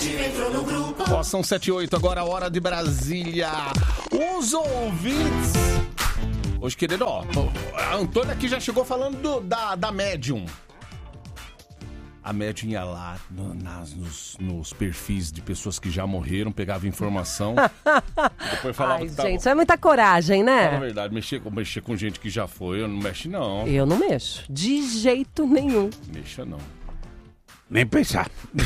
entrou no grupo. Ó, são 7h08, agora a hora de Brasília. Os ouvintes. Hoje, querido, ó, a Antônia aqui já chegou falando da médium. A médium ia lá nos perfis de pessoas que já morreram, pegava informação, depois falava Ai, que gente, isso é muita coragem, né? Na verdade, mexer com gente que já foi, eu não mexo não. Eu não mexo, de jeito nenhum. Mexa não. Nem pensar.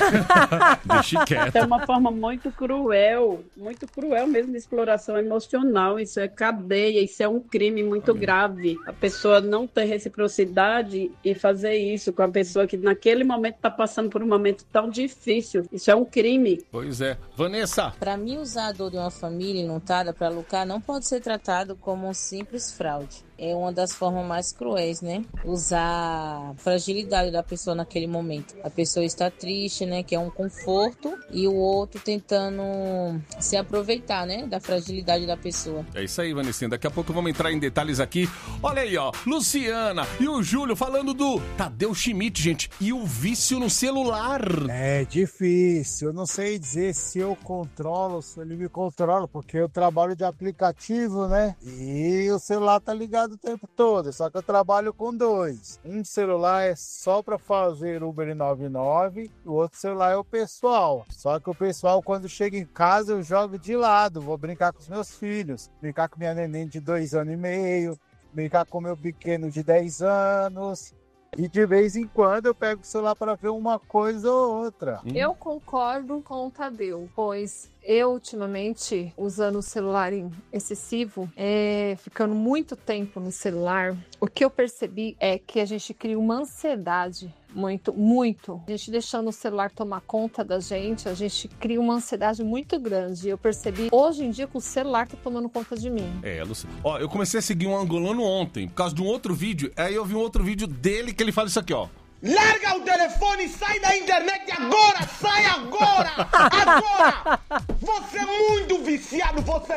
Deixa quieto. É uma forma muito cruel mesmo de exploração emocional. Isso é cadeia, isso é um crime muito grave. A pessoa não ter reciprocidade e fazer isso com a pessoa que naquele momento está passando por um momento tão difícil. Isso é um crime. Pois é. Vanessa. Para mim, usar a dor de uma família enlutada para lucrar não pode ser tratado como um simples fraude. É uma das formas mais cruéis, né? Usar a fragilidade da pessoa naquele momento. A pessoa está triste, né? Que é um conforto. E o outro tentando se aproveitar, né? Da fragilidade da pessoa. É isso aí, Vanessa. Daqui a pouco vamos entrar em detalhes aqui. Olha aí, ó. Luciana e o Júlio falando do Tadeu Schmidt, gente. E o vício no celular. É difícil. Eu não sei dizer se eu controlo, se ele me controla. Porque eu trabalho de aplicativo, né? E o celular tá ligado o tempo todo, só que eu trabalho com dois. Um celular é só para fazer Uber 99, o outro celular é o pessoal. Só que o pessoal, quando chega em casa, eu jogo de lado, vou brincar com os meus filhos, brincar com minha neném de 2 anos e meio, brincar com meu pequeno de 10 anos. E de vez em quando eu pego o celular para ver uma coisa ou outra. Eu concordo com o Tadeu, pois eu, ultimamente, usando o celular excessivo, ficando muito tempo no celular, o que eu percebi é que a gente cria uma ansiedade muito. A gente deixando o celular tomar conta da gente, a gente cria uma ansiedade muito grande. Eu percebi hoje em dia que o celular tá tomando conta de mim. Luciano. Ó, eu comecei a seguir um angolano ontem, por causa de um outro vídeo. Aí eu vi um outro vídeo dele que ele fala isso aqui, ó. Larga o telefone e sai da internet agora! Sai agora! Agora! Você é muito viciado, você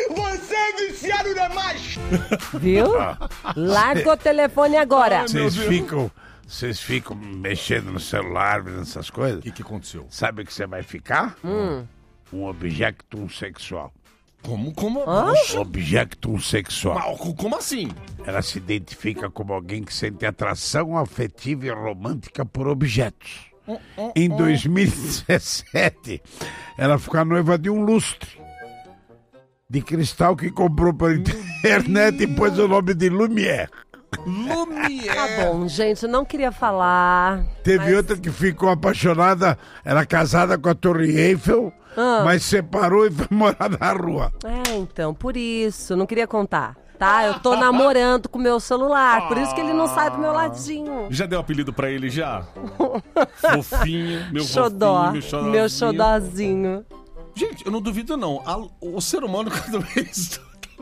é viciado demais! Viu? Larga o telefone agora. Vocês ficam mexendo no celular, vendo essas coisas? O que aconteceu? Sabe o que você vai ficar? Um objeto sexual. Como? Objeto sexual. Como assim? Ela se identifica como alguém que sente atração afetiva e romântica por objetos. Em 2017, ela ficou a noiva de um lustre de cristal que comprou pela internet e pôs o nome de Lumière. Tá bom, gente, não queria falar. Teve outra que ficou apaixonada, era casada com a Torre Eiffel, mas separou e foi morar na rua. Então, por isso, não queria contar. Tá, eu tô namorando com o meu celular, por isso que ele não sai do meu ladinho. Já deu apelido pra ele, já? Fofinho, meu xodó, fofinho, meu xodózinho. Gente, eu não duvido não, o ser humano cada vez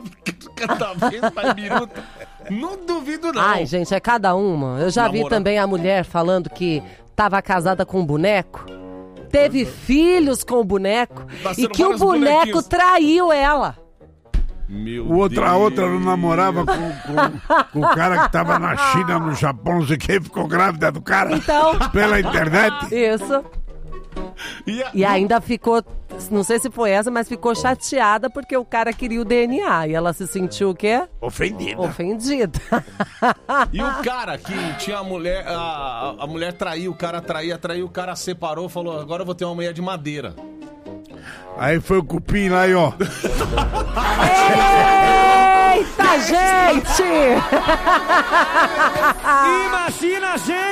mais biruta. Não duvido não. Ai, gente, é cada uma. Eu já vi também a mulher falando que tava casada com um boneco, teve filhos com o boneco e que o boneco traiu ela. A outra não namorava com o cara que tava na China, no Japão, não sei o que, ficou grávida do cara pela internet. Isso. E ainda ficou, não sei se foi essa, mas ficou chateada porque o cara queria o DNA. E ela se sentiu o quê? Ofendida. E o cara que tinha a mulher traiu, o cara traiu, o cara separou, falou, agora eu vou ter uma mulher de madeira. Aí foi o cupim lá e ó. Eita, gente! Imagina, gente!